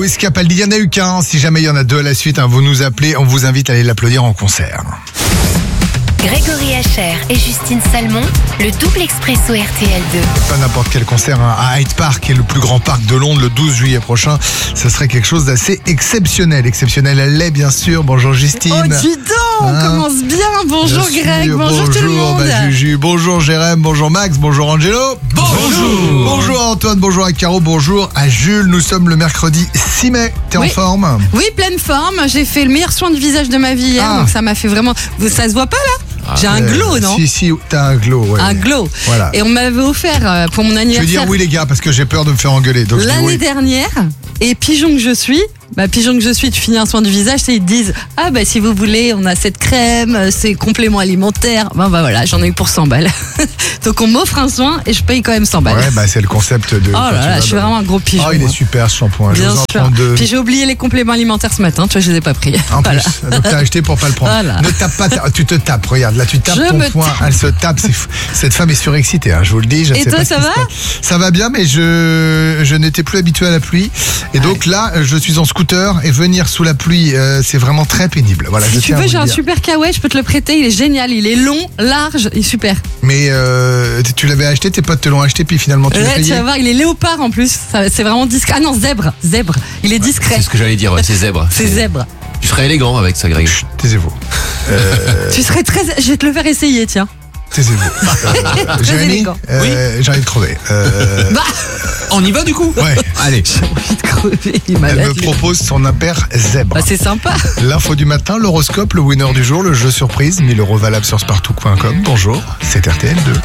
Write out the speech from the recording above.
Wiz Capaldi, il n'y en a eu qu'un. Si jamais il y en a deux à la suite, vous nous appelez, on vous invite à aller l'applaudir en concert. Grégory Hacher et Justine Salmon, le double expresso RTL2. Pas n'importe quel concert à Hyde Park, qui est le plus grand parc de Londres, le 12 juillet prochain. Ce serait quelque chose d'assez exceptionnel. Exceptionnel, elle l'est bien sûr. Bonjour Justine. Oh, dis donc, on commence bien. Bonjour Bien Greg, sûr, bonjour tout le monde. Juju, bonjour Jérém, bonjour Max, bonjour Angelo. Bonjour. Bonjour à Antoine, bonjour à Caro, bonjour à Jules. Nous sommes le mercredi 6 mai. T'es en forme? Oui, pleine forme. J'ai fait le meilleur soin du visage de ma vie hier, donc ça m'a fait vraiment... Ça se voit pas là? J'ai un glow, non? Si, t'as un glow, ouais. Un glow. Voilà. Et on m'avait offert pour mon Je anniversaire... vais dire oui les gars, parce que j'ai peur de me faire engueuler. Donc l'année dernière, et pigeon que je suis... pigeon que je suis, tu finis un soin du visage, ils te disent si vous voulez, on a cette crème, c'est complément alimentaire. Voilà, j'en ai eu pour 100 balles. Donc on m'offre un soin et je paye quand même 100 balles. Ouais, c'est le concept de. Oh là là, je suis vraiment un gros pigeon. Oh, il est super ce shampoing. Bien sûr. Puis j'ai oublié les compléments alimentaires ce matin, tu vois, je les ai pas pris. En plus, donc t'as acheté pour pas le prendre. Voilà. Ne tape pas, tu te tapes, regarde, là tu tapes ton poing, elle se tape. Cette femme est surexcitée, je vous le dis. Et toi, ça va? Ça va bien, mais je n'étais plus habitué à la pluie. Et donc là, je suis en scooter et venir sous la pluie, c'est vraiment très pénible. Voilà, si tu veux, j'ai un super kawaii, je peux te le prêter, il est génial, il est long, large, il est super. Mais tu l'avais acheté, tes potes te l'ont acheté, puis finalement tu l'as payé. Tu vas voir, il est léopard en plus, c'est vraiment discret. Ah non, zèbre, il est discret. C'est ce que j'allais dire, c'est zèbre. C'est zèbre. Tu serais élégant avec ça, Greg. Chut, taisez-vous. Tu serais très... Je vais te le faire essayer, tiens. Taisez-vous. Jérémy, j'ai envie de crever. On y va du coup? Ouais. Allez. J'ai envie de crever. Elle me propose son impair zèbre. C'est sympa. L'info du matin, l'horoscope, le winner du jour, le jeu surprise, 1000 € valable sur spartou.com. Bonjour, c'est RTL2.